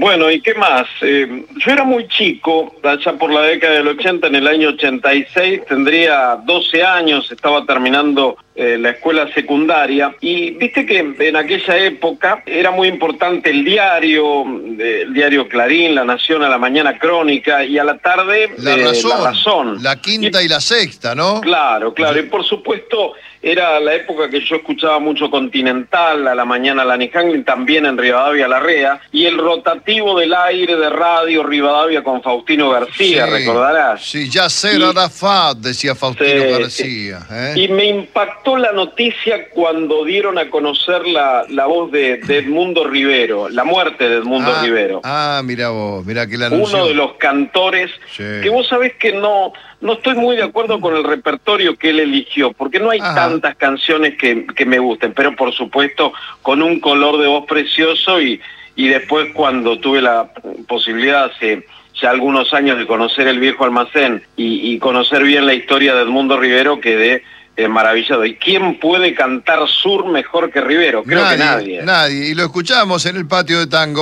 Bueno, ¿y qué más? Yo era muy chico, allá por la década del 80, en el año 86, tendría 12 años, estaba terminando la escuela secundaria, y viste que en aquella época era muy importante el diario Clarín, La Nación, a la mañana Crónica, y a la tarde La Razón. La quinta y la sexta, ¿no? Claro, y por supuesto era la época que yo escuchaba mucho Continental, a la mañana Lani Hanglin, también en Rivadavia Larrea, y el rotativo del aire de radio Rivadavia con Faustino García, Sí, ¿recordarás? sí, Yasser Arafat, decía Faustino García. Y me impactó la noticia cuando dieron a conocer la voz de Edmundo Rivero, la muerte de Edmundo Rivero. Mirá vos, mirá que la anunció. Uno de los cantores, que vos sabés que no estoy muy de acuerdo con el repertorio que él eligió, porque no hay tantas canciones que me gusten, pero por supuesto con un color de voz precioso, y después cuando tuve la posibilidad hace ya algunos años de conocer el viejo almacén y conocer bien la historia de Edmundo Rivero, quedé maravillado. ¿Y quién puede cantar sur mejor que Rivero? Creo que nadie. Nadie, y lo escuchamos en el patio de tango.